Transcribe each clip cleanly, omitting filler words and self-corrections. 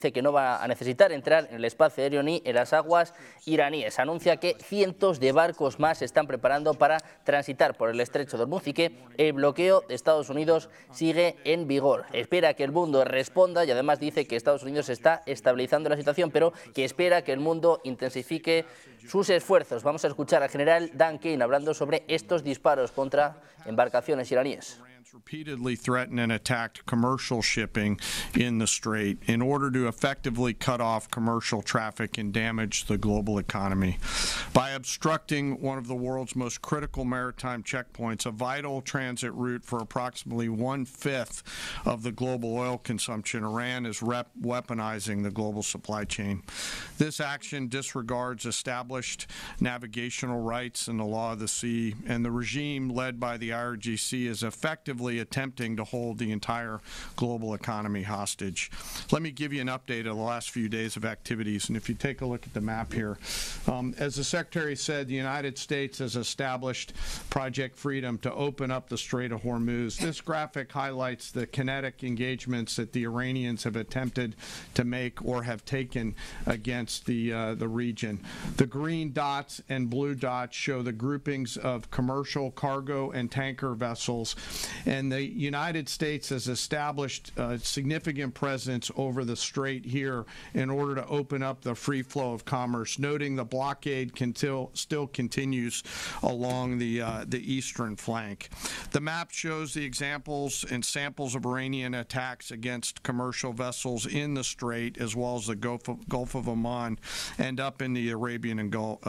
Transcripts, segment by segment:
dice que no va a necesitar entrar en el espacio aéreo ni en las aguas iraníes. Anuncia que cientos de barcos más se están preparando para transitar por el estrecho de Hormuz y que el bloqueo de Estados Unidos sigue en vigor. Espera que el mundo responda y además dice que Estados Unidos está estabilizando la situación, pero que espera que el mundo intensifique sus esfuerzos. Vamos a escuchar al general Dan Kane hablando sobre estos disparos contra embarcaciones iraníes. Repeatedly threatened and attacked commercial shipping in the Strait in order to effectively cut off commercial traffic and damage the global economy. By obstructing one of the world's most critical maritime checkpoints, a vital transit route for approximately 1/5 of the global oil consumption, Iran is weaponizing the global supply chain. This action disregards established navigational rights and the law of the sea, and the regime led by the IRGC is effectively attempting to hold the entire global economy hostage. Let me give you an update of the last few days of activities, and if you take a look at the map here, as the Secretary said, the United States has established Project Freedom to open up the Strait of Hormuz. This graphic highlights the kinetic engagements that the Iranians have attempted to make or have taken against the region. The green dots and blue dots show the groupings of commercial, cargo, and tanker vessels. And the United States has established a significant presence over the strait here in order to open up the free flow of commerce, noting the blockade still continues along the eastern flank. The map shows the examples and samples of Iranian attacks against commercial vessels in the strait, as well as the Gulf of Oman and up in the Arabian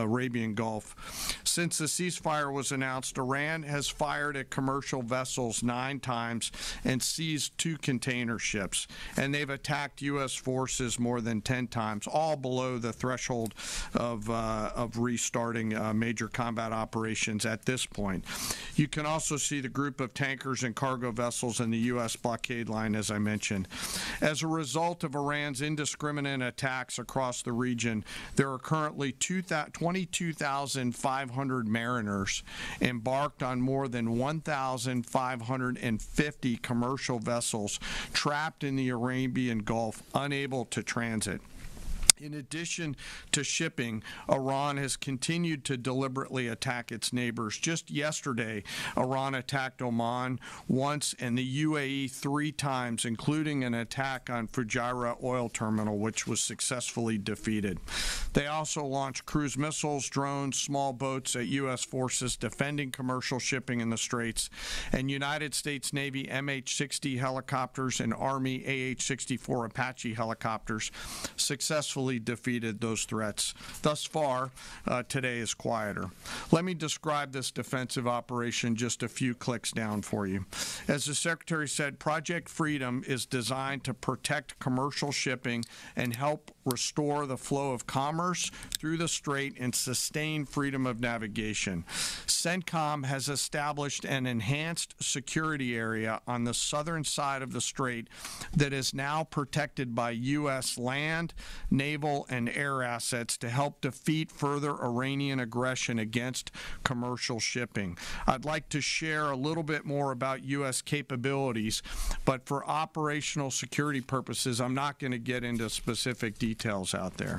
Gulf. Since the ceasefire was announced, Iran has fired at commercial vessels 9 times and seized 2 container ships, and they've attacked U.S. forces more than 10 times, all below the threshold of restarting major combat operations at this point. You can also see the group of tankers and cargo vessels in the U.S. blockade line, as I mentioned. As a result of Iran's indiscriminate attacks across the region, there are currently 22,500 mariners embarked on more than 1,550 commercial vessels trapped in the Arabian Gulf, unable to transit. In addition to shipping, Iran has continued to deliberately attack its neighbors. Just yesterday, Iran attacked Oman once and the UAE 3 times, including an attack on Fujairah oil terminal, which was successfully defeated. They also launched cruise missiles, drones, small boats at U.S. forces defending commercial shipping in the Straits, and United States Navy MH-60 helicopters and Army AH-64 Apache helicopters successfully defeated those threats. Thus far, today is quieter. Let me describe this defensive operation just a few clicks down for you. As the Secretary said, Project Freedom is designed to protect commercial shipping and help restore the flow of commerce through the strait and sustain freedom of navigation. CENTCOM has established an enhanced security area on the southern side of the strait that is now protected by U.S. land, naval, and air assets to help defeat further Iranian aggression against commercial shipping. I'd like to share a little bit more about U.S. capabilities, but for operational security purposes, I'm not going to get into specific details out there.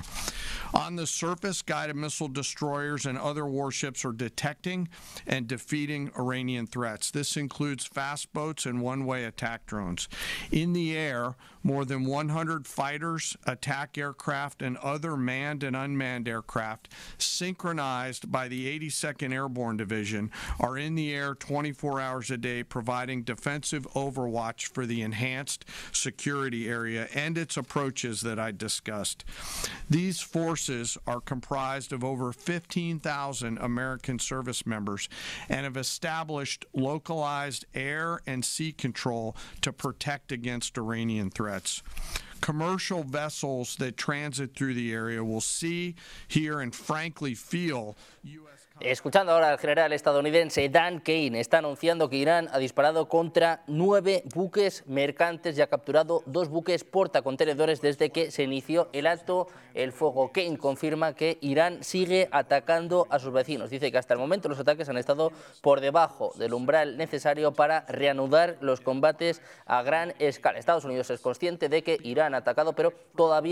On the surface, guided missile destroyers and other warships are detecting and defeating Iranian threats. This includes fast boats and one-way attack drones. In the air, more than 100 fighters, attack aircraft, and other manned and unmanned aircraft, synchronized by the 82nd Airborne Division, are in the air 24 hours a day, providing defensive overwatch for the enhanced security area and its approaches that I discussed. These forces are comprised of over 15,000 American service members and have established localized air and sea control to protect against Iranian threats. Commercial vessels that transit through the area will see, hear, and frankly feel U.S. Escuchando ahora al general estadounidense Dan Kane, está anunciando que Irán ha disparado contra 9 buques mercantes y ha capturado 2 buques portacontenedores desde que se inició el alto el fuego. Kane confirma que Irán sigue atacando a sus vecinos. Dice que hasta el momento los ataques han estado por debajo del umbral necesario para reanudar los combates a gran escala. Estados Unidos es consciente de que Irán ha atacado, pero todavía